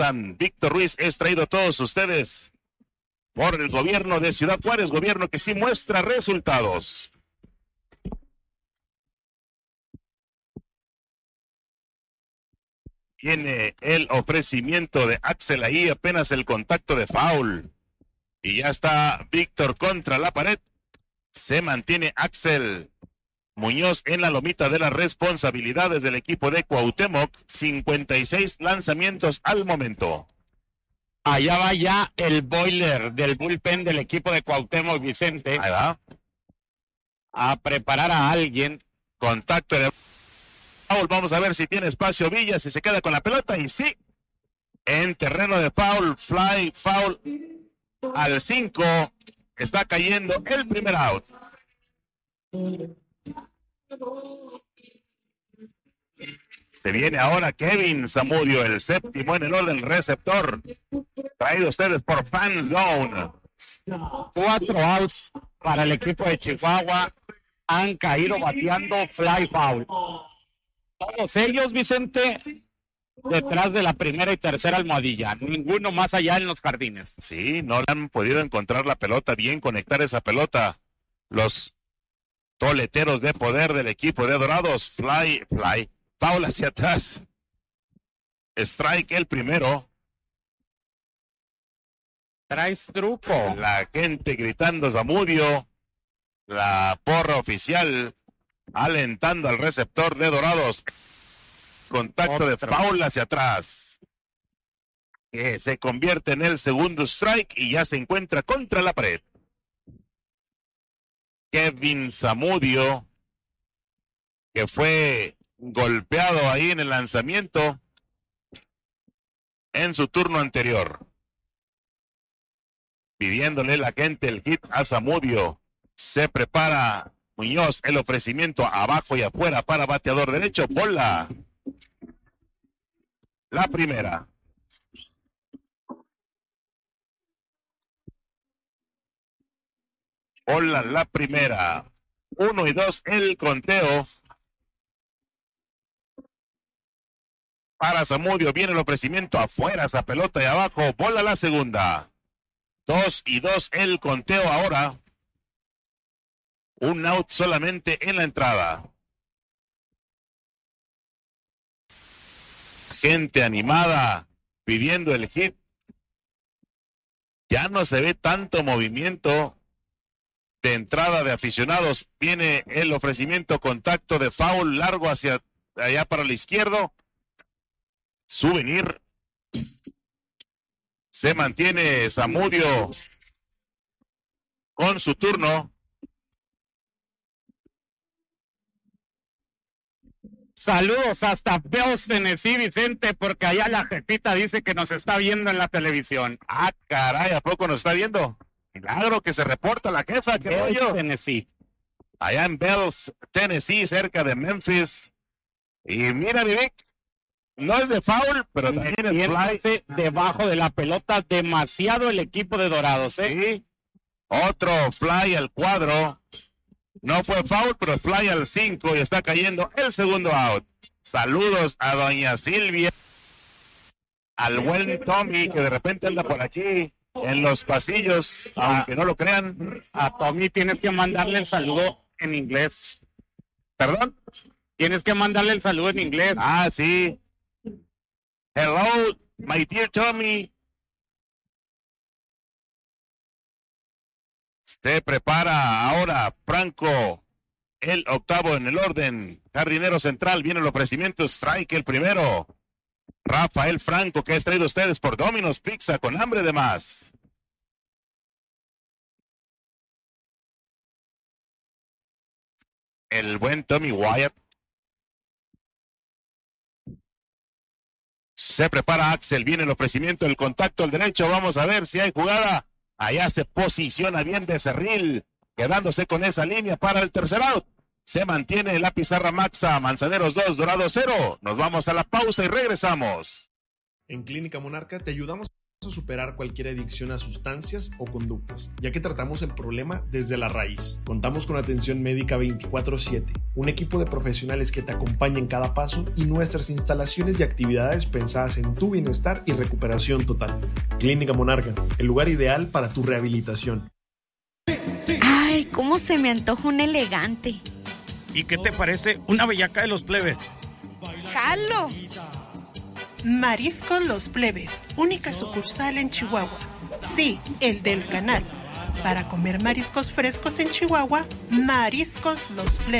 Manhattan. Víctor Ruiz es traído a todos ustedes por el gobierno de Ciudad Juárez, gobierno que sí muestra resultados. Tiene el ofrecimiento de Axel ahí, apenas el contacto de foul. Y ya está Víctor contra la pared. Se mantiene Axel Muñoz en la lomita de las responsabilidades del equipo de Cuauhtémoc. 56 lanzamientos al momento. Allá va ya el boiler del bullpen del equipo de Cuauhtémoc, Vicente. Ahí va. A preparar a alguien. Contacto de foul. Vamos a ver si tiene espacio Villa, si se queda con la pelota. Y sí, en terreno de foul, fly, foul al 5. Está cayendo el primer out. Se viene ahora Kevin Zamudio, el séptimo en el orden receptor. Traído ustedes por Fan Zone. 4 outs para el equipo de Chihuahua. Han caído bateando fly foul. Todos ellos, Vicente, detrás de la primera y tercera almohadilla. Ninguno más allá en los jardines. Sí, no han podido encontrar la pelota bien, conectar esa pelota. Los toleteros de poder del equipo de Dorados. Fly, foul hacia atrás. Strike el primero. Traes truco. La gente gritando Zamudio. La porra oficial alentando al receptor de Dorados. Contacto de foul hacia atrás. Que se convierte en el segundo strike y ya se encuentra contra la pared. Kevin Zamudio, que fue golpeado ahí en el lanzamiento en su turno anterior. Pidiéndole la gente el hit a Zamudio. Se prepara Muñoz, el ofrecimiento abajo y afuera para bateador derecho. Bola. La primera. Bola la primera. 1 y 2 el conteo. Para Zamudio viene el ofrecimiento afuera, esa pelota y abajo. Bola la segunda. 2 y 2 el conteo ahora. Un out solamente en la entrada. Gente animada pidiendo el hit. Ya no se ve tanto movimiento de entrada de aficionados. Viene el ofrecimiento, contacto de foul largo hacia allá para el izquierdo. Souvenir. Se mantiene Zamudio con su turno. Saludos hasta Bells, Tennessee, Vicente, porque allá la jefita dice que nos está viendo en la televisión. Ah, caray, ¿a poco nos está viendo? Milagro que se reporta la jefa, qué rollo. Tennessee. Allá en Bells, Tennessee, cerca de Memphis. Y mira, Vivic, no es de foul, pero también es fly. Debajo de la pelota, demasiado el equipo de Dorados, ¿eh? Sí. Otro fly al cuadro. No fue foul, pero fly al 5 y está cayendo el segundo out. Saludos a doña Silvia, al buen Tommy, que de repente anda por aquí en los pasillos, aunque no lo crean. A Tommy tienes que mandarle el saludo en inglés. ¿Perdón? Tienes que mandarle el saludo en inglés. Ah, sí. Hello, my dear Tommy. Se prepara ahora Franco, el octavo en el orden. Jardinero central, viene el ofrecimiento, strike el primero. Rafael Franco, que es traído a ustedes por Domino's Pizza con hambre de más. El buen Tommy Wyatt. Se prepara Axel, viene el ofrecimiento, el contacto al derecho. Vamos a ver si hay jugada. Allá se posiciona bien Becerril, quedándose con esa línea para el tercer out. Se mantiene la pizarra Maxa, Manzaneros 2, Dorados 0. Nos vamos a la pausa y regresamos. En Clínica Monarca te ayudamos. superar cualquier adicción a sustancias o conductas, ya que tratamos el problema desde la raíz. Contamos con atención médica 24/7, un equipo de profesionales que te acompaña en cada paso y nuestras instalaciones y actividades pensadas en tu bienestar y recuperación total. Clínica Monarca, el lugar ideal para tu rehabilitación. Ay, cómo se me antoja un elegante. ¿Y qué te parece una bellaca de los plebes? ¡Jalo! Mariscos Los Plebes, única sucursal en Chihuahua. Sí, el del canal. Para comer mariscos frescos en Chihuahua, Mariscos Los Plebes.